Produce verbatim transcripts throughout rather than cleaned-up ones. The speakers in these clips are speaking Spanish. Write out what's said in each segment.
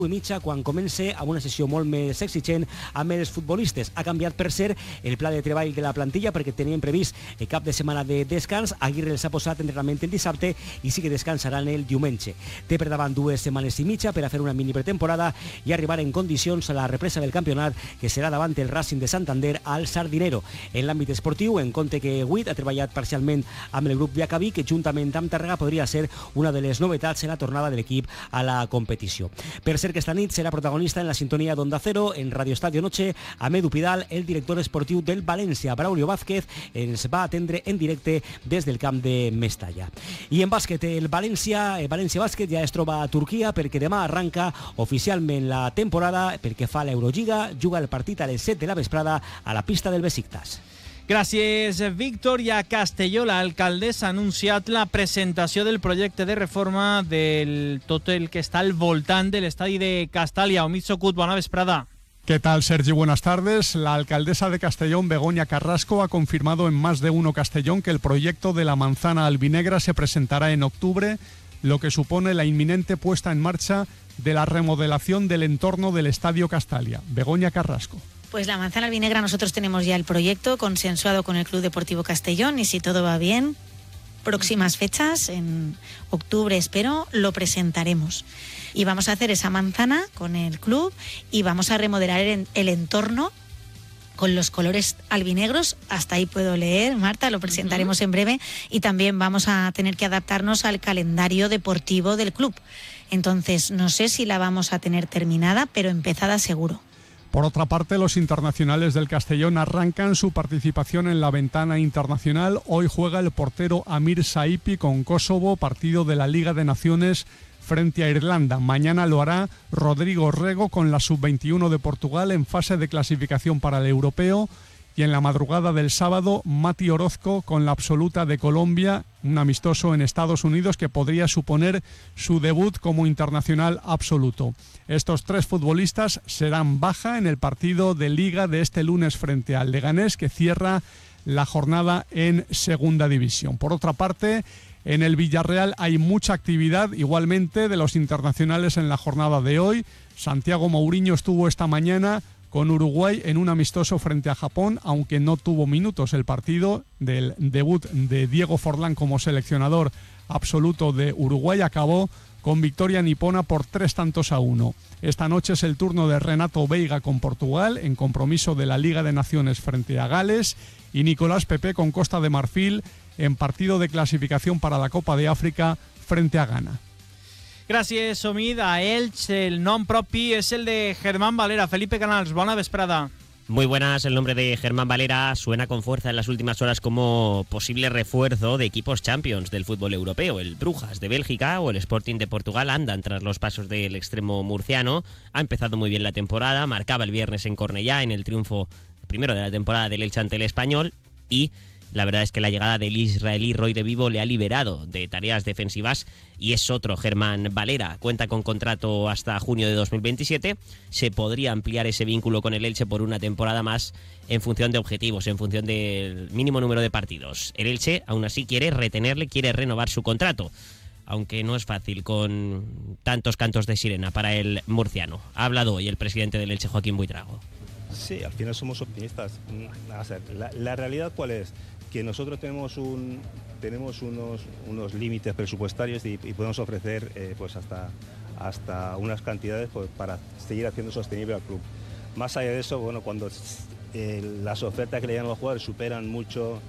i mitja quan comença amb una sessió molt més exigent amb els futbolistes. Ha canviat, per cert, el pla de treball de la plantilla perquè tenien previst el cap de setmana de descans. Aguirre els ha posat entrenament el dissabte i sí que descansaran el diumenge. Té per davant dues setmanes i mitja per a fer una mini pretemporada i arribar en condicions a la represa del campionat, que serà davant el Racing de Santander al Sardinero. En l'àmbit esportiu, en compte que Witt ha treballat parcialment amb el grup Viacaví, que juntament amb Tàrrega podria ser una de les novetats en la tornada de l'equip a la competició. Per cert, que esta nit serà protagonista en la sintonia d'Onda Cero, en Radio Estadio Noche, amb Edu Pidal, el director esportiu del València. Braulio Vázquez ens va atendre en directe des del camp de Mestalla. I en bàsquet, el València, el València Bàsquet ja es troba a Turquia perquè demà arranca oficialment la temporada. Pel que fa a l'Eurolliga, juga el partit a les set de la vesprada a la pista del Besiktas. Gràcies, Víctor. I a Castelló, l'alcaldessa ha anunciat la presentació del projecte de reforma del tot el que està al voltant de l'estadi de Castàlia. Omid Socut, bona vesprada. ¿Qué tal, Sergi? Buenas tardes. La alcaldesa de Castellón, Begoña Carrasco, ha confirmado en Más de Uno Castellón que el proyecto de la manzana albinegra se presentará en octubre, lo que supone la inminente puesta en marcha de la remodelación del entorno del Estadio Castalia. Begoña Carrasco. Pues la manzana albinegra, nosotros tenemos ya el proyecto consensuado con el Club Deportivo Castellón y si todo va bien, próximas fechas, en octubre espero, lo presentaremos. Y vamos a hacer esa manzana con el club y vamos a remodelar el, el entorno con los colores albinegros. Hasta ahí puedo leer, Marta, lo presentaremos uh-huh. en breve. Y también vamos a tener que adaptarnos al calendario deportivo del club. Entonces, no sé si la vamos a tener terminada, pero empezada seguro. Por otra parte, los internacionales del Castellón arrancan su participación en la ventana internacional. Hoy juega el portero Amir Saipi con Kosovo, partido de la Liga de Naciones frente a Irlanda. Mañana lo hará Rodrigo Rego con la sub veintiuno de Portugal en fase de clasificación para el europeo. Y en la madrugada del sábado, Mati Orozco con la absoluta de Colombia, un amistoso en Estados Unidos que podría suponer su debut como internacional absoluto. Estos tres futbolistas serán baja en el partido de Liga de este lunes frente al Leganés, que cierra la jornada en Segunda División. Por otra parte, en el Villarreal hay mucha actividad igualmente de los internacionales en la jornada de hoy. Santiago Mourinho estuvo esta mañana con Uruguay en un amistoso frente a Japón, aunque no tuvo minutos. El partido del debut de Diego Forlán como seleccionador absoluto de Uruguay acabó con victoria nipona por tres tantos a uno. Esta noche es el turno de Renato Veiga con Portugal en compromiso de la Liga de Naciones frente a Gales y Nicolás Pepe con Costa de Marfil en partido de clasificación para la Copa de África frente a Ghana. Gràcies, Omid. A Elx, el nom propi és el de Germán Valera. Felipe Canals, bona vesprada. Muy buenas, el nombre de Germán Valera suena con fuerza en las últimas horas como posible refuerzo de equipos champions del fútbol europeo. El Brujas de Bélgica o el Sporting de Portugal andan tras los pasos del extremo murciano. Ha empezado muy bien la temporada, marcaba el viernes en Cornellá en el triunfo primero de la temporada del Elche ante el Español y la verdad es que la llegada del israelí Roy de Vivo le ha liberado de tareas defensivas y es otro Germán Valera. Cuenta con contrato hasta junio de dos mil veintisiete. Se podría ampliar ese vínculo con el Elche por una temporada más en función de objetivos, en función del mínimo número de partidos. El Elche, aún así, quiere retenerle, quiere renovar su contrato, aunque no es fácil con tantos cantos de sirena para el murciano. Ha hablado hoy el presidente del Elche, Joaquín Buitrago. Sí, al final somos optimistas. La, la realidad, ¿cuál es? Que nosotros tenemos un tenemos unos unos límites presupuestarios y, y podemos ofrecer eh, pues hasta hasta unas cantidades pues, para seguir haciendo sostenible al club. Más allá de eso, bueno, cuando eh, las ofertas que le llegan a los jugadores superan mucho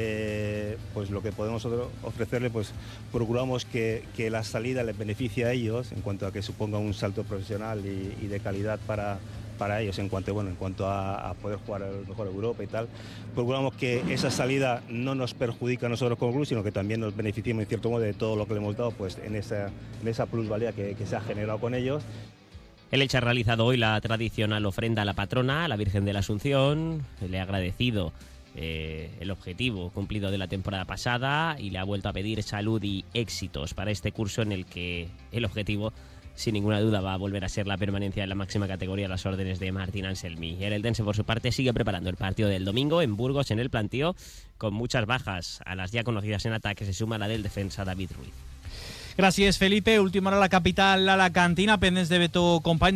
eh, pues lo que podemos ofrecerle, pues procuramos que, que la salida les beneficie a ellos en cuanto a que suponga un salto profesional y, y de calidad para para ellos en cuanto, bueno, en cuanto a, a poder jugar a lo mejor a Europa y tal. Procuramos que esa salida no nos perjudique a nosotros como club, sino que también nos beneficiemos en cierto modo de todo lo que le hemos dado pues, en, esa, en esa plusvalía que, que se ha generado con ellos. El Elche ha realizado hoy la tradicional ofrenda a la patrona, a la Virgen de la Asunción. Le ha agradecido eh, el objetivo cumplido de la temporada pasada y le ha vuelto a pedir salud y éxitos para este curso en el que el objetivo, sin ninguna duda, va a volver a ser la permanencia en la máxima categoría a las órdenes de Martín Anselmi. El Eldense, por su parte, sigue preparando el partido del domingo en Burgos, en el plantío, con muchas bajas. A las ya conocidas en ataque se suma la del defensa David Ruiz. Gràcies, Felipe. Última hora a la capital, a la cantina, pendents de Beto Company.